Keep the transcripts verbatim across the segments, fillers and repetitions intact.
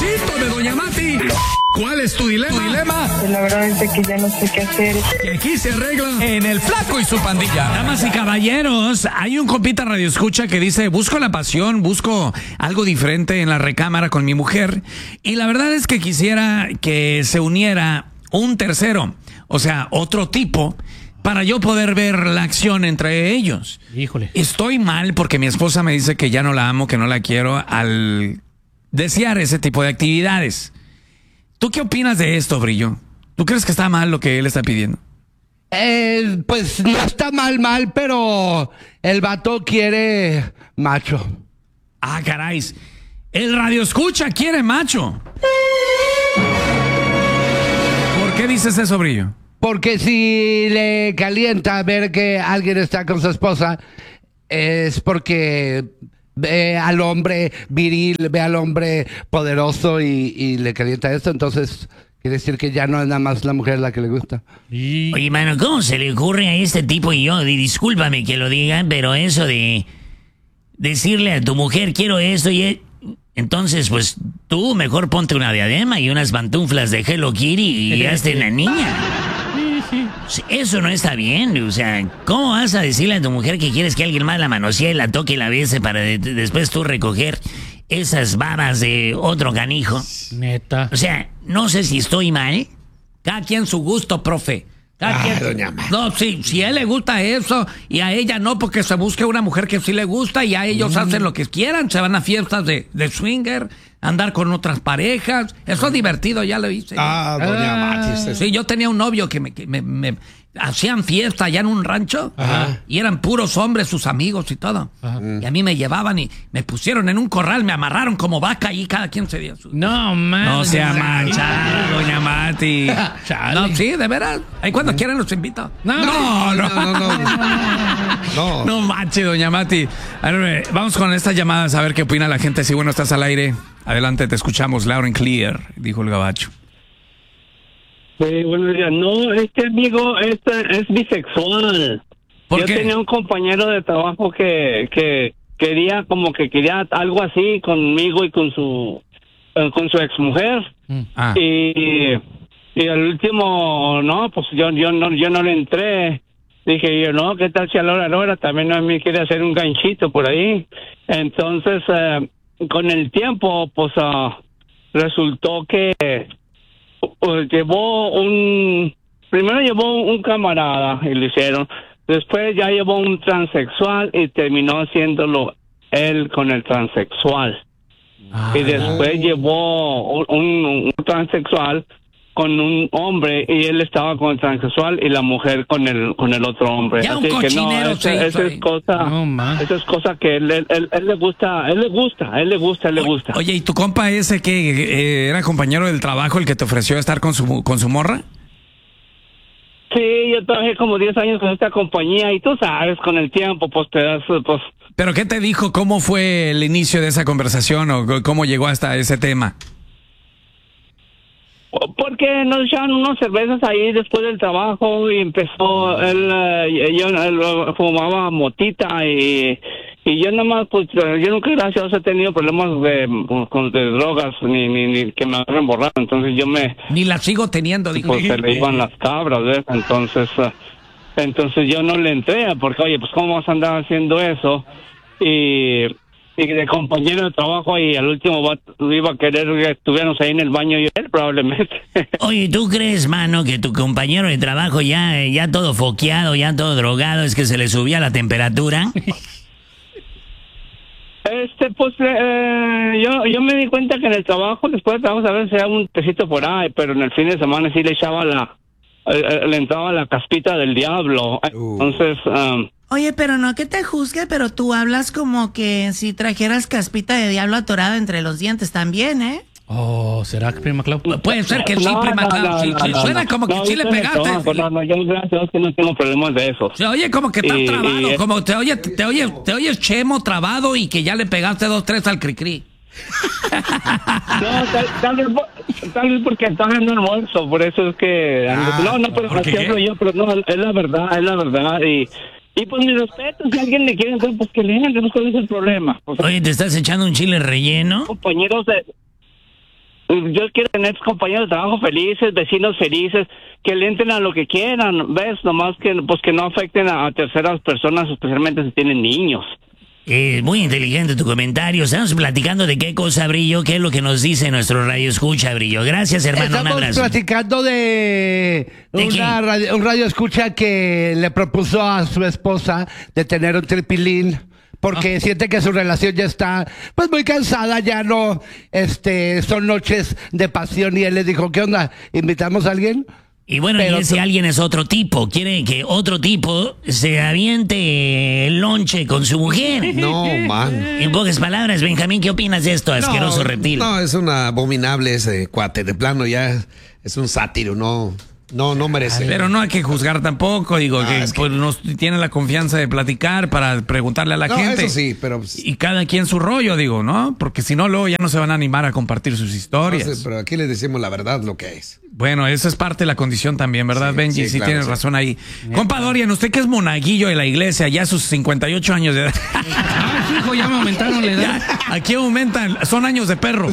Panchito de Doña Mati. ¿Cuál es tu dilema? ¿Tu dilema? Pues la verdad es que ya no sé qué hacer. Que aquí se arregla En El Flaco y su pandilla. Damas y caballeros, hay un compita radio escucha que dice, busco la pasión, busco algo diferente en la recámara con mi mujer. Y la verdad es que quisiera que se uniera un tercero, o sea, otro tipo, para yo poder ver la acción entre ellos. Híjole. Estoy mal porque mi esposa me dice que ya no la amo, que no la quiero al desear ese tipo de actividades. ¿Tú qué opinas de esto, Brillo? ¿Tú crees que está mal lo que él está pidiendo? Eh, pues no está mal, mal, pero el vato quiere macho. Ah, caray. El radio escucha quiere macho. ¿Por qué dices eso, Brillo? Porque si le calienta ver que alguien está con su esposa, es porque ve al hombre viril, ve al hombre poderoso y, y le calienta esto. Entonces quiere decir que ya no es nada más la mujer la que le gusta. Y... Oye, mano, ¿cómo se le ocurre a este tipo? Y yo, y discúlpame que lo digan, pero eso de decirle a tu mujer quiero esto y... e-". Entonces, pues tú mejor ponte una diadema y unas pantuflas de Hello Kitty y hazte una niña. Eso no está bien, o sea, ¿cómo vas a decirle a tu mujer que quieres que alguien más la manosee, la toque y la bese para de- después tú recoger esas babas de otro canijo? Neta. O sea, no sé si estoy mal. Cada quien su gusto, profe. Cada Ay, quien- doña Mati. No, sí, si a él le gusta eso y a ella no, porque se busque una mujer que sí le gusta y a ellos Mm. hacen lo que quieran, se van a fiestas de, de swinger, andar con otras parejas. Eso es divertido, ya lo hice. Ah, doña Ah. Mati. usted- Sí, yo tenía un novio que me, que me- me hacían fiesta allá en un rancho. Ajá. Y eran puros hombres, sus amigos y todo. Ajá. Y a mí me llevaban y me pusieron en un corral, me amarraron como vaca y cada quien se dio su... No, man. No sea manchada, doña Mati. Chale. No, sí, de veras. Ahí cuando quieran los invito. No, no, no. no, no, no. No manche, doña Mati. A ver, vamos con estas llamadas a ver qué opina la gente. Si bueno, estás al aire. Adelante, te escuchamos, loud and clear, dijo el gabacho. Sí, buenos días. No, este amigo es, es bisexual. ¿Por Yo qué? tenía un compañero de trabajo que, que quería, como que quería algo así conmigo y con su eh, con su exmujer. Ah. Y, y al último, no, pues yo yo no yo no le entré. Dije yo, no, ¿qué tal si a la hora, a la hora también a mí quiere hacer un ganchito por ahí? Entonces, eh, con el tiempo, pues ah, resultó que pues, llevó un... Primero llevó un camarada y lo hicieron. Después ya llevó un transexual y terminó haciéndolo él con el transexual. Ah. Y después llevó un, un, un transexual con un hombre y él estaba con el transexual y la mujer con el con el otro hombre. Ya un Así que no, cochinero esa, se hizo esa ahí. es cosa, No, man. esa es cosa que él, él, él, él le gusta, a él le gusta, a él le gusta, a él le gusta. Oye, ¿y tu compa ese que eh, era compañero del trabajo, el que te ofreció estar con su, con su morra? Sí, yo trabajé como diez años con esta compañía y tú sabes, con el tiempo, pues te das, pues... ¿Pero qué te dijo? ¿Cómo fue el inicio de esa conversación o c- cómo llegó hasta ese tema? Porque nos echaban unas cervezas ahí después del trabajo y empezó, él, eh, yo, él eh, fumaba motita y, y yo nada más, pues, yo nunca, gracias a Dios, he tenido problemas de, con, de drogas ni, ni, ni que me agarren borrado, entonces yo me... Ni la sigo teniendo, dijo. Pues se le iban las cabras, ¿ves? Entonces, eh, entonces yo no le entré, porque, oye, pues, ¿cómo vas a andar haciendo eso? Y... Y de compañero de trabajo y al último va, iba a querer que estuviéramos ahí en el baño y él probablemente. Oye, ¿tú crees, mano, que tu compañero de trabajo ya, ya todo foqueado, ya todo drogado, es que se le subía la temperatura? Este, pues, eh, yo, yo me di cuenta que en el trabajo, después de trabajo, a veces era un tecito por ahí, pero en el fin de semana sí le echaba la, eh, le entraba la caspita del diablo. Entonces, um, Oye, pero no que te juzgue, pero tú hablas como que si trajeras caspita de diablo atorada entre los dientes también, ¿eh? Oh, ¿será que prima Clau? Puede ser que sí, no, prima no, Clau. no, Sí, no, sí, no, suena no. como que No, sí yo le soy de pegaste. trabajo, No, no, yo gracias a Dios que no tengo problemas de eso. Se oye como que estás Y- trabado, y- como te oye, te oye, te oyes chemo trabado y que ya le pegaste dos, tres al cri-cri. No, tal, tal vez, por- tal vez porque estaba en almuerzo, por eso es que... no, no, pero ¿por así qué? hablo yo, pero no, es la verdad, es la verdad. Y, y pues mi respeto, si alguien le quiere entrar, pues que le entre, pues cuál es el problema. Pues, Oye, ¿te estás echando un chile relleno? compañeros de... Yo quiero tener compañeros de trabajo felices, vecinos felices, que le entren a lo que quieran, ¿ves? Nomás que, pues que no afecten a, a terceras personas, especialmente si tienen niños. Eh, muy inteligente tu comentario. Estamos platicando de qué cosa, Brillo, qué es lo que nos dice nuestro radio escucha, Brillo. Gracias, hermano. Estamos un abrazo. platicando de, ¿De una radio, un radio escucha que le propuso a su esposa de tener un tripilín. Porque siente que su relación ya está pues muy cansada, ya no, este, son noches de pasión y él le dijo, ¿qué onda? ¿Invitamos a alguien? Y bueno, Pero y ese tú- alguien es otro tipo. Quiere que otro tipo se aviente el lonche con su mujer. No, man. En pocas palabras, Benjamín, ¿qué opinas de esto, asqueroso no, reptil? No, es un abominable ese cuate. De plano ya es un sátiro, no, no, no merece. Pero no hay que juzgar tampoco, digo, Ah, que, es que- pues, nos tiene la confianza de platicar para preguntarle a la No, gente. eso sí, pero pues, Y cada quien su rollo, digo, ¿no? Porque si no, luego ya no se van a animar a compartir sus no historias. sé, pero aquí les decimos la verdad, lo que es. Bueno, esa es parte de la condición también, ¿verdad, Sí, Benji? Sí, sí, claro, tienes sí. razón ahí. Compa Dorian, usted que es monaguillo de la iglesia, ya a sus cincuenta y ocho años de edad. Hijo, ya me aumentaron la edad. Ya, aquí aumentan, son años de perro.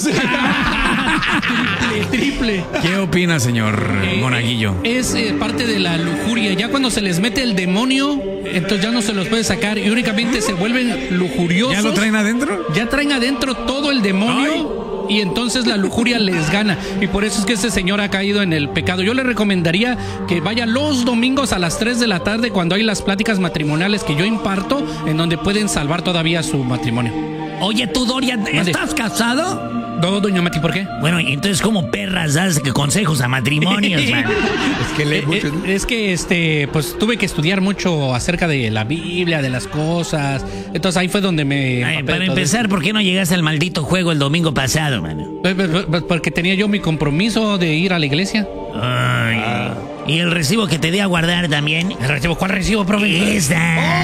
Triple, triple. ¿Qué opina, señor Eh, monaguillo? Es eh, parte de la lujuria. Ya cuando se les mete el demonio, entonces ya no se los puede sacar y únicamente se vuelven lujuriosos. ¿Ya lo traen adentro? Ya traen adentro todo el demonio y entonces la lujuria les gana. Y por eso es que ese señor ha caído en el pecado. Yo le recomendaría que vaya los domingos a las tres de la tarde cuando hay las pláticas matrimoniales que yo imparto, en donde pueden salvar todavía su matrimonio. Oye, tú, Dorian, ¿estás casado? No, doña Mati, ¿por qué? Bueno, y entonces, ¿cómo perras das que consejos a matrimonios, man? Es que lee Eh, mucho. eh, es que este, pues tuve que estudiar mucho acerca de la Biblia, de las cosas. Entonces ahí fue donde me. Ay, empapé para de todo empezar, ¿por qué no llegaste al maldito juego el domingo pasado, mano? eso. Eh, eh, eh, Porque tenía yo mi compromiso de ir a la iglesia. Ay, ¿y el recibo que te di a guardar también? ¿El recibo? ¿Cuál recibo, profe? Esta.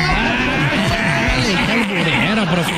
Ay, qué alburero, profe.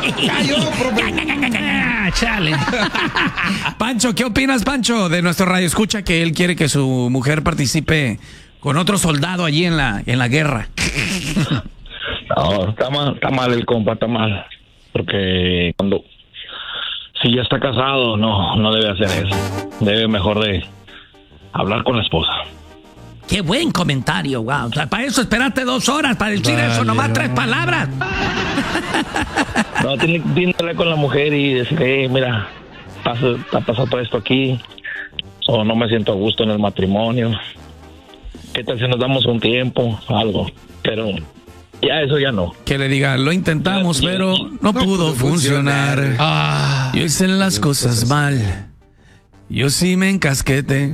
Ah, chale. Pancho, ¿qué opinas, Pancho, de nuestro radio escucha que él quiere que su mujer participe con otro soldado allí en la, en la guerra? No, está mal, está mal el compa, está mal. Porque cuando... Si ya está casado, no, no debe hacer eso. Debe mejor de hablar con la esposa. Qué buen comentario, wow. O sea, para eso esperaste dos horas para decir eso, nomás tres palabras. No, tiene, tiene que hablar con la mujer y decirle, eh, mira, pasa, ha pasado todo esto aquí, o no me siento a gusto en el matrimonio. ¿Qué tal si nos damos un tiempo? Algo. Pero ya eso ya no. Que le diga, lo intentamos, Ya, ya, pero ya. no, pudo funcionar. Ah, Yo hice las cosas mal. Yo sí me encasquete.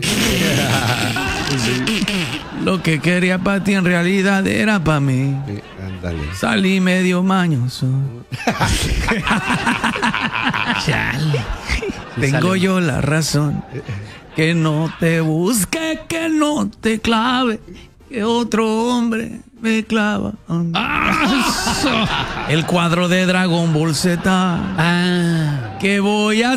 Lo que quería para ti en realidad era para mí. Sí, ándale. Salí medio mañoso. Chale. Tengo yo la razón. Que no te busque, que no te clave. Que otro hombre me clava. El cuadro de Dragon Ball Z. ah, ¿Qué voy a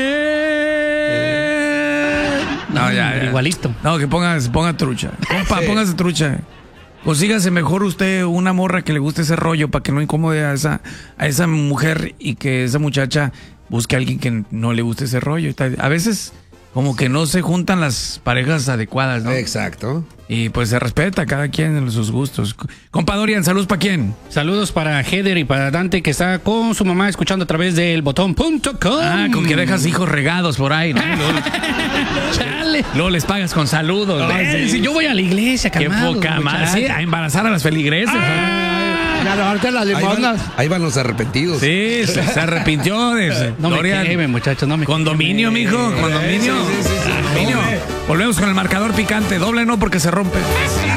hacer? No, ya, ya. igualito. No, que ponga, ponga trucha. Compa, póngase trucha. Consígase mejor usted una morra que le guste ese rollo para que no incomode a esa, a esa mujer y que esa muchacha busque a alguien que no le guste ese rollo. A veces como que no se juntan las parejas adecuadas, ¿no? Exacto. Y pues se respeta cada quien en sus gustos. Compa Dorian, ¿saludos para quién? Saludos para Heather y para Dante que está con su mamá escuchando a través del botón punto com. Ah, con que dejas hijos regados por ahí, ¿no? Luego, Chale. luego les pagas con saludos. ¿no? Ay, si yo voy a la iglesia, Qué calmados, poca más. muchachos. Sí, a embarazar a las feligreses. Y a lavarte las Ahí van, limonas. ahí van los arrepentidos. Sí, se, se arrepintió de No me Dorian. quemen, muchachos, no me Condominio, quemen. mijo, condominio. Sí, sí, sí, sí. Condominio. Volvemos con el marcador picante. Doble no porque se rompe.